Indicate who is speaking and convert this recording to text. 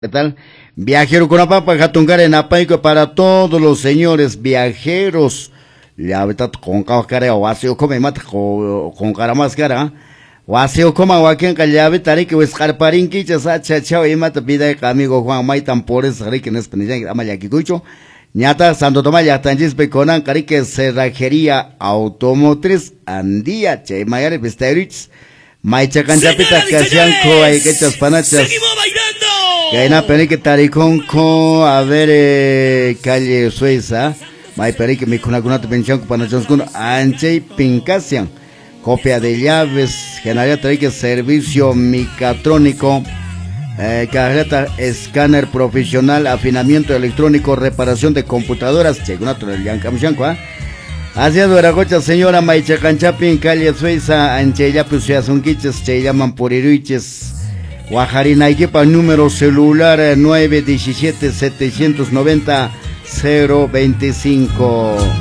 Speaker 1: ¿Qué tal? Viajero con papa, jatungar en apaico para todos los señores viajeros. Ya ahorita con cara o así o come mata con cara más cara. O así o coma o aquí en calle tari que buscar parinqui chasa chacha y mata vida amigo Juan Maitan por eso que en español amaya kikucho. Ñata Santo Tomás ya tanjis beconan cari que cerrajería automotriz andía che mayare besterich. Maicha canchapita que hacían co hay que chas panachas. Gaina perique taricón a ver calle Suiza. Mai perique mi cunacunato pensión para con anche pincasian. Copia de llaves, generaría tarique servicio micatrónico, carreta escáner profesional, afinamiento electrónico, reparación de computadoras, chegunato del Yancamchanco, hacia Duragocha, señora Maicha Canchapin, calle Suiza, anche ya pues ya son quiches, se llaman poriruiches. Guajarina equipa número celular 917-790-025.